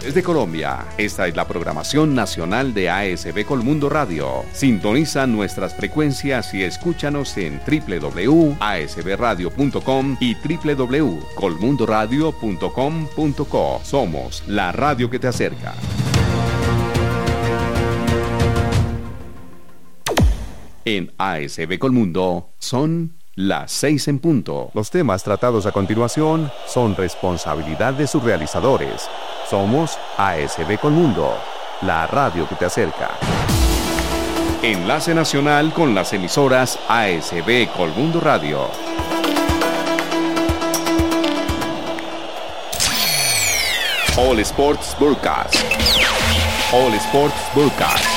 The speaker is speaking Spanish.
Desde Colombia, esta es la programación nacional de ASB Colmundo Radio. Sintoniza nuestras frecuencias y escúchanos en www.asbradio.com y www.colmundoradio.com.co. Somos la radio que te acerca. En ASB Colmundo son las 6 en punto. Los temas tratados a continuación son responsabilidad de sus realizadores. Somos ASB Colmundo, la radio que te acerca. Enlace nacional con las emisoras ASB Colmundo Radio. All Sports Broadcast. All Sports Broadcast.